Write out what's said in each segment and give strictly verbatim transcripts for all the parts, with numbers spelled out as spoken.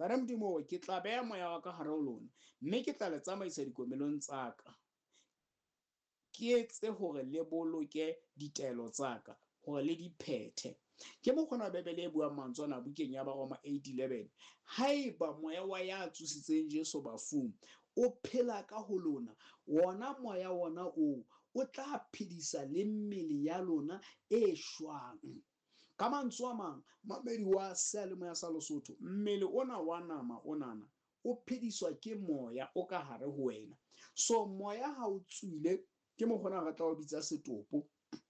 Ntate Modimo ke tla beha moya wa ka hare ho lona, mme ke tla le tsamaisa dikomelong tsa ka, ke etse hore le boloke ditaelo tsa ka, hore le di phethe. Ke mokgona Bebele e buang mantswe ana bukeng ya Baroma eight eleven. Haeba moya wa ya tsositseng Jesu bafung o phela ka ho lona, wona moya wona o o tla phedisa le mmele ya lona e shwang. Ka mantswe a mang, mamedi wa seyalemoya sa Lesotho, mmele ona wa nama onana o phediswa ke moya o ka hare ho wena. So moya ha o tswile, ke mokgona re tla o bitsa setopo,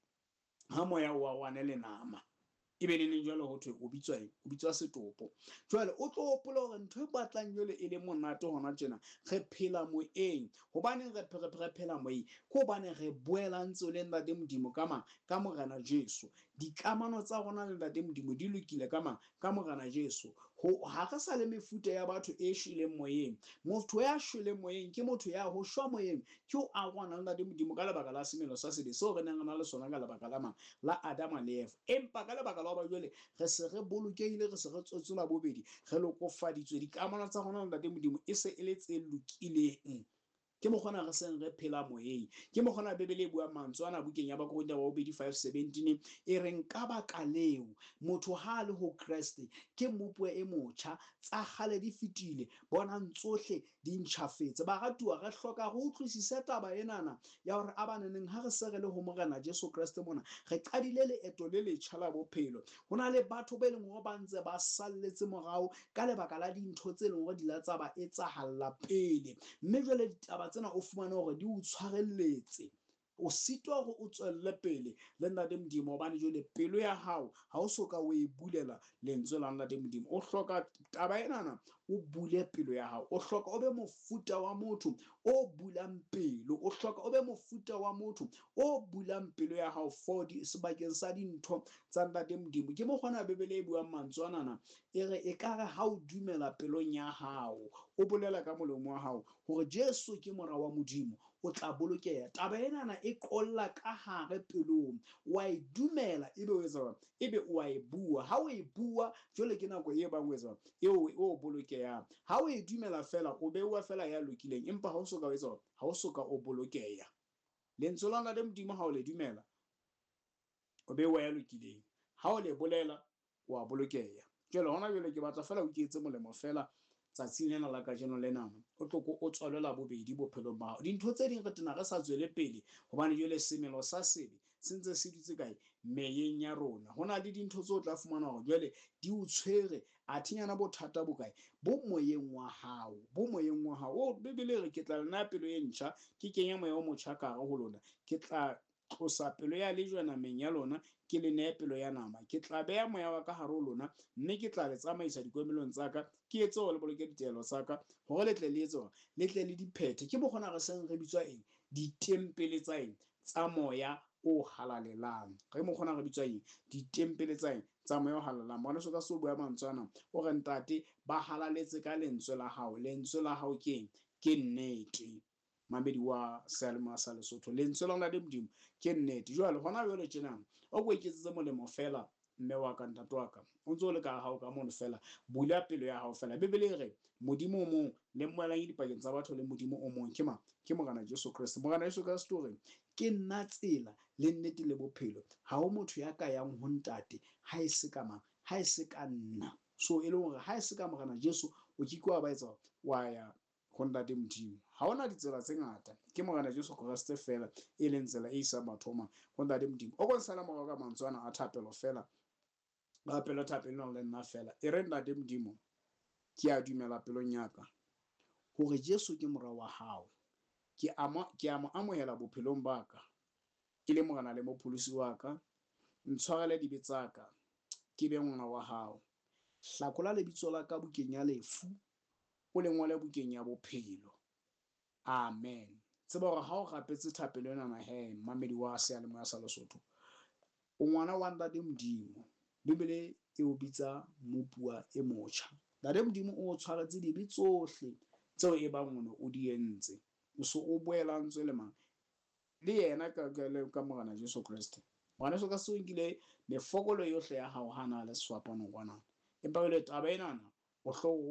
ha moya wa wane le nama, ebe le leng jwale ho thwe o bitswa eng, o bitswa setopo. Jwale o tlo hopola hore ntho e batlang jwale e le monate hona tjena, re phela moyeng. Hobane re re phela moyeng, ke hobane re boela ntse le Ntate Modimo ka mang, ka Morena Jesu. Dikamano tsa rona le Ntate Modimo di lokile ka mang, ka Morena Jesu. Ho ha re sa le mefuta ya batho e shweleng moyeng. Motho ya shweleng moyeng ke motho ya ho shwa moyeng, ke o a rwana le Ntate Modimo ka lebaka la semelo sa sebe seo re neng re na le sona ka lebaka la mang, la Adama le Eva. Empa ka lebaka la ba jwale re se re bolokehile, re se re tsotsola bobedi, re lokofaditswe, dikamano tsa rona le Ntate Modimo e se e le tse lokileng. Ke mokgona re seng re phela moyeng. Ke mokgona Bebele e buang mantswe ana bukeng ya Bakorinta ba bobedi five seventeen, e reng ka baka leo motho ha le ho Kreste ke mopuo e motjha, tsa kgale di fetile, bonang tsohle di ntjhafetse. Baratuwa re hloka ho utlwisisa taba enana ya hore abaneneng ha re se re le ho Morena Jesu Kreste mona, re qadile leeto le letjha la bophelo. Ho na le batho ba leng hore ba ntse ba salletse morao ka lebaka la dintho tse leng hore di la tsa ba etsahalla pele, mme jwale ditaba tsena o fumana hore di o tshwarelletse, o sitwa hore o tswelle pele le Ntate Modimo, hobane jwale pelo ya hao ha o soka o e bulela lentswe la Ntate Modimo. O hloka taba enana o bule pelo ya hao, o hloka o be mofuta wa motho o bulang pelo, o hloka o be mofuta wa motho o bulang pelo ya hao for di sebakeng sa dintho tsa Ntate Modimo. Ke mo kgona Bebele e buang mantswe anana, e re e kare ha o dumela pelong ya hao, o bolela ka molomo wa hao hore Jesu ke mora wa Modimo, o tla bolokeha. Taba enana e qolla ka hare pelong, wa e dumela, ebe o etsa ebe o e bua. Ha o e bua jwale ke nako e bang o etsa eo o bolokeha. Ha o e dumela fela o bewa fela ya lokileng, empa ha o soka o etsa ha o soka o bolokeha. Lentswe la Ntate Modimo ha o le dumela o bewa ya lokileng, ha o le bolela wa bolokeha. Jwale hona jwale ke batla fela o ke etse molemo fela tsatsing lena la kajeno lena, o tloko o tswalela bobedi bophelong ba hao. Dintho tse ding re tena re sa tswele pele hobane jwale semelo sa sebe se ntse se dutse kae, meyeng ya rona. Hona le dintho tse o tla fumana hore jwale di o tshwere, athinyana bothata bo kae, bo moyeng wa hao, bo moyeng wa hao. O Bebele re ke tla lena pelo e ntjha, ke kenya moya o motjha ka hare ho lona, ke tla tlosa pelo ya lejwe nameng ya lona, ke le ne pelo ya nama. Ke tla beha moya wa ka hare ho lona, mme ke tla le tsamaisa dikomelong tsa ka, ke etse hore le boloke ditaelo tsa ka, hore le tle le etse hore le tle le diphethe. Ke bokgona re seng re bitswa eng, ditempele tsa eng, tsa moya o halalelang. Re mo kgona re bitswa eng, ditempele tsa eng, tsa moya o halalelang. Bona so ka se bua mantswe ana o re ntate ba halaletse ka lentswe la hao. Lentswe la hao ke eng, ke nnete. Mamedi wa seyalemoya sa Lesotho, lentswe la Ntate Modimo ke nnete. Jwale hona jwale tjena o go iketsetse molemo fela, mme wa ka ntate wa ka, o ntso le ka hao ka mono fela, bula pelo ya hao fela. Bebele re Modimo o mong le mmoelang dipakeng tsa batho le Modimo o mong ke mang, ke Morena Jesu Kriste. Morena Jesu Kriste o re ke nna tsela le nnete le bophelo, ha o motho ya ka yang ho ntate ha e se ka mang, ha e se ka nna. So e le hore ha e se ka Morena Jesu o ke kwa ba etsa wa ya ho Ntate Modimo. Ha hona ditsela tse ngata, ke Morena Jesu Kriste fela e leng tsela e isa batho ma ho Ntate Modimo. O go sala morao ka mantswe ana a thapelo fela, ba pelo thapelo le nna fela e re Ntate Modimo ke a dumela pelong ya ka hore Jesu ke mora wa hao, ke ama ke amo amohela bophelong ba ka, ke le morena le mopholosi wa ka. Ntshwarele dibe tsa ka, ke be ngwana wa hao. Hlakola lebitso la ka bukeng ya lefu, o le ngole bukeng ya bophelo. Amen. Tseba hore ha o rapetse thapelo ena na he mamedi wa seyalemoya sa Lesotho, o ngwana wa Ntate Modimo. Bebele e o bitsa mopua e motjha. Ntate Modimo o tshwaretse dibe tsohle tseo e bang ono o di entse, o so o boela ntse le mang le yena ka ka Morena Jesu Kriste. Ngwana so ka se nkile mefokolo yohle ya hao hana le swapano kwana, empa le taba enana o hlo